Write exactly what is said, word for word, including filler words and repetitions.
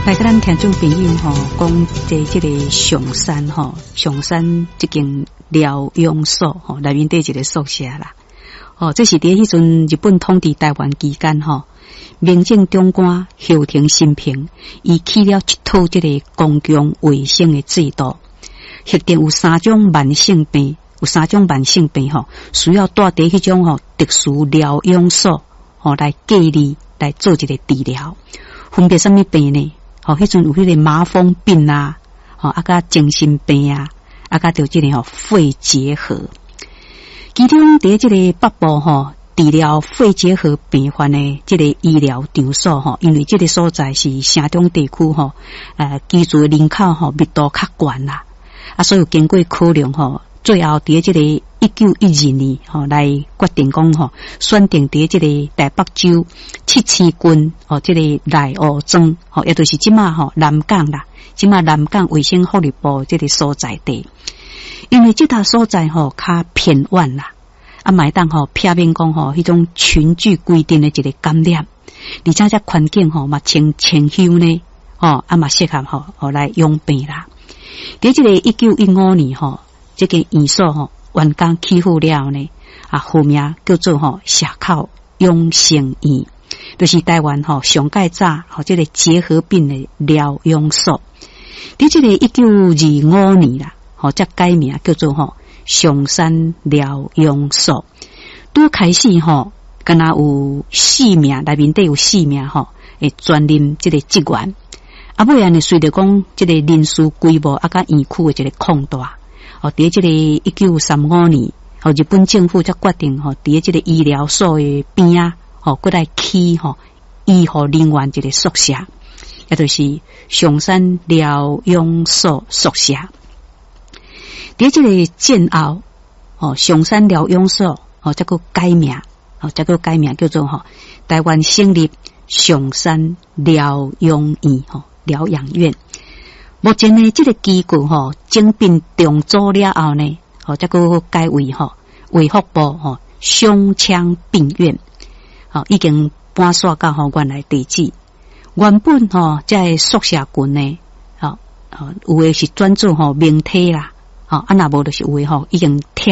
来跟咱听众朋友吼，讲在这个上山吼，上山这间疗养所吼，内面的一个宿舍啦。哦，这是伫迄阵日本统治台湾期间吼，民政长官后藤新平伊起了一套这个公共卫生的制度，核定有三种慢性病，有三种慢性病吼，需要带伫迄种吼特殊疗养所吼来隔离来做一个治疗，分别什么病呢？吼，迄阵有迄个麻风病啊，吼啊甲精神病啊，啊甲着即个吼肺结核。其中伫即个北部吼治疗肺结核病患的即个医疗场所吼，因为即个所在是城中地区吼，呃居住人口吼密度较悬啦，啊所以经过考量吼，最后伫即个一九一二年吼来决定讲吼，选定伫即个台北州七星郡吼，即个内湖庄吼，也就是即马吼南港啦，即马南港卫生福利部即个所在地，因为即搭所在吼较偏远啦，啊买当吼避免讲吼迄种群聚规定的一个感染，而且只环境吼嘛清清幽呢，吼啊嘛适合吼吼来养病啦。伫即个一九一五年吼，这个院所吼完工起好了呢，啊，后名叫做吼社口养生院，就是台湾吼上盖早吼这个结核病的疗养所。伫这个一九二五年啦，吼才改名叫做吼上山疗养所。拄开始吼，敢若有四名内面底有四名吼，会专任这个职员。啊，尾安尼随着讲这个人事规模啊，甲园区的一个扩大。哦，伫即个一九三五年，哦，日本政府才决定吼，伫即个医疗所的边啊，吼，过来起吼医护人员一个宿舍，也就是上山疗养所宿舍。伫即个战后，哦，上山疗养所，哦，才个改名，哦，才个改名叫做吼台湾省立上山疗养院，吼，疗养院。目前呢，这个机构吼整并重组了后呢，吼再个改为吼卫福部吼胸腔病院，吼已经搬刷到吼原来地址。原本吼在宿舍群呢，吼吼有诶是专做吼明体啦，吼啊若无就是有诶吼已经